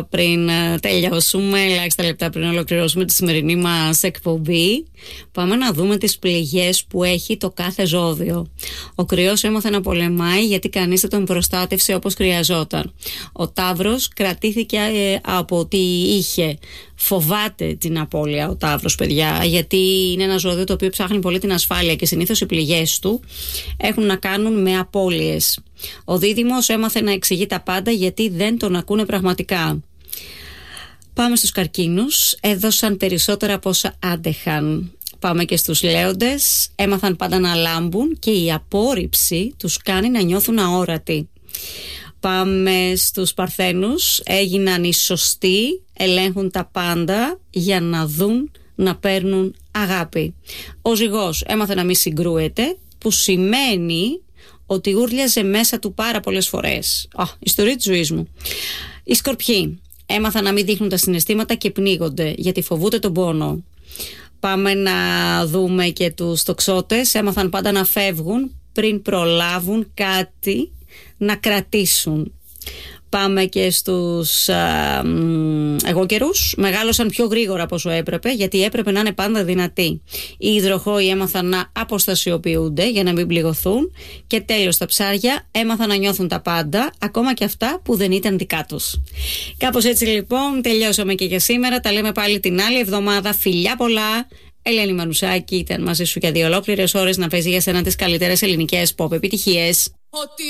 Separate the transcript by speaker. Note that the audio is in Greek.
Speaker 1: Πριν τελειώσουμε, ελάχιστα λεπτά πριν ολοκληρώσουμε τη σημερινή μας εκπομπή, πάμε να δούμε τις πληγές που έχει το κάθε ζώδιο. Ο Κρυός έμαθε να πολεμάει γιατί κανείς δεν τον προστάτευσε όπως χρειαζόταν. Ο Ταύρος κρατήθηκε από ό,τι είχε. Φοβάται την απώλεια ο Ταύρος, παιδιά, γιατί είναι ένα ζώδιο το οποίο ψάχνει πολύ την ασφάλεια και συνήθως οι πληγές του έχουν να κάνουν με απώλειες. Ο Δίδυμος έμαθε να εξηγεί τα πάντα γιατί δεν τον ακούνε πραγματικά. Πάμε στους Καρκίνους. Έδωσαν περισσότερα από όσα άντεχαν. Πάμε και στους Λέοντες. Έμαθαν πάντα να λάμπουν και η απόρριψη τους κάνει να νιώθουν αόρατοι. Πάμε στους Παρθένους. Έγιναν οι σωστοί, ελέγχουν τα πάντα για να δουν να παίρνουν αγάπη. Ο Ζυγός έμαθε να μην συγκρούεται, που σημαίνει ότι ούρλιαζε μέσα του πάρα πολλές φορές. Ιστορία της ζωής μου. Οι Σκορπιοί έμαθαν να μην δείχνουν τα συναισθήματα και πνίγονται γιατί φοβούνται τον πόνο. Πάμε να δούμε και τους Τοξότες. Έμαθαν πάντα να φεύγουν πριν προλάβουν κάτι να κρατήσουν. Πάμε και στους εγώκερους. Μεγάλωσαν πιο γρήγορα από όσο έπρεπε, γιατί έπρεπε να είναι πάντα δυνατοί. Οι υδροχόοι έμαθαν να αποστασιοποιούνται για να μην πληγωθούν. Και τέλος, τα ψάρια έμαθαν να νιώθουν τα πάντα, ακόμα και αυτά που δεν ήταν δικά τους. Κάπως έτσι λοιπόν τελειώσαμε και για σήμερα. Τα λέμε πάλι την άλλη εβδομάδα. Φιλιά πολλά. Ελένη Μανουσάκη ήταν μαζί σου για 2 ολόκληρες ώρες να παίζει για σένα τις καλύτερες ελληνικές pop επιτυχίες.